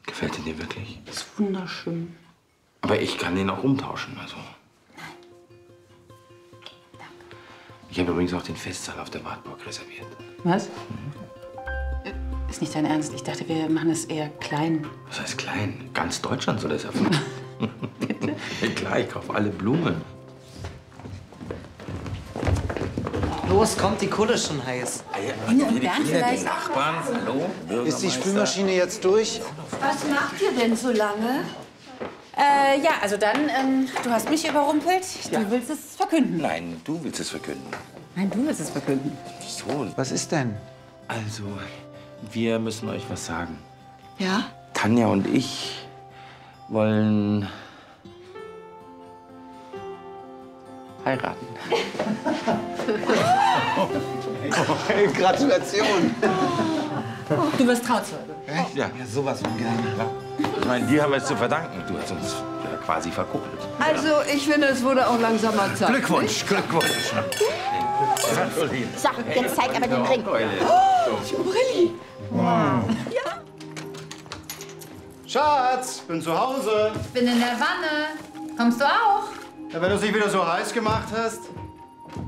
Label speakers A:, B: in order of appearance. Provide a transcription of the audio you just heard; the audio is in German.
A: Gefällt dir wirklich?
B: Ist wunderschön.
A: Aber ich kann den auch umtauschen, also. Ich habe übrigens auch den Festsaal auf der Wartburg reserviert.
B: Was? Ist nicht dein Ernst? Ich dachte, wir machen es eher klein.
A: Was heißt klein? Ganz Deutschland soll das erfahren. Bitte? Ja, klar, ich kaufe alle Blumen.
C: Los, kommt, die Kohle ist schon heiß.
B: Inge und Bernd vielleicht?
A: Die Nachbarn, hallo?
D: Ist die Spülmaschine jetzt durch?
E: Was macht ihr denn so lange?
B: Ja, also dann, du hast mich überrumpelt. Du willst es verkünden.
A: Nein, du willst es verkünden.
B: Nein, du willst es verkünden.
A: Wieso?
D: Was ist denn?
A: Also, wir müssen euch was sagen.
E: Ja?
A: Tanja und ich wollen heiraten.
D: Hey, Gratulation.
B: Du wirst Trauzeuge.
A: Ja.
D: Ja, sowas von gerne.
A: Ich meine, dir haben wir es zu verdanken. Du hast uns ja quasi verkuppelt.
E: Also, ich finde, es wurde auch langsam mal Zeit.
A: Glückwunsch, Glückwunsch.
F: So, jetzt zeig aber den Ring.
G: Schatz, bin zu Hause.
H: Bin in der Wanne. Kommst du auch?
G: Ja, wenn du es nicht wieder so heiß gemacht hast.